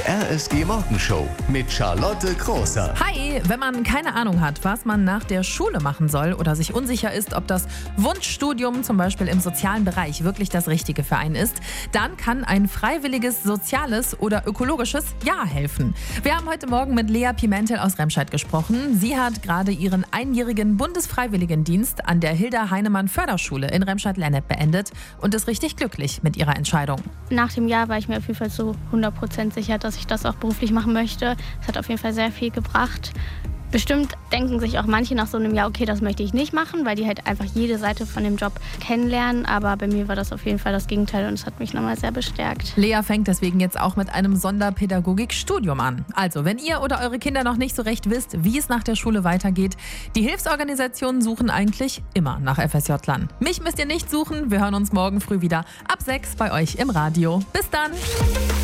Die RSG Morgenshow mit Charlotte Großer. Hi, wenn man keine Ahnung hat, was man nach der Schule machen soll oder sich unsicher ist, ob das Wunschstudium zum Beispiel im sozialen Bereich wirklich das Richtige für einen ist, dann kann ein freiwilliges soziales oder ökologisches Jahr helfen. Wir haben heute Morgen mit Lea Pimentel aus Remscheid gesprochen. Sie hat gerade ihren einjährigen Bundesfreiwilligendienst an der Hilda-Heinemann-Förderschule in Remscheid-Lennep beendet und ist richtig glücklich mit ihrer Entscheidung. Nach dem Jahr war ich mir auf jeden Fall zu 100% sicher, dass ich das auch beruflich machen möchte. Es hat auf jeden Fall sehr viel gebracht. Bestimmt denken sich auch manche nach so einem Jahr, okay, das möchte ich nicht machen, weil die halt einfach jede Seite von dem Job kennenlernen. Aber bei mir war das auf jeden Fall das Gegenteil und es hat mich nochmal sehr bestärkt. Lea fängt deswegen jetzt auch mit einem Sonderpädagogikstudium an. Also, wenn ihr oder eure Kinder noch nicht so recht wisst, wie es nach der Schule weitergeht, die Hilfsorganisationen suchen eigentlich immer nach FSJ-Lern. Mich müsst ihr nicht suchen, wir hören uns morgen früh wieder ab 6 bei euch im Radio. Bis dann!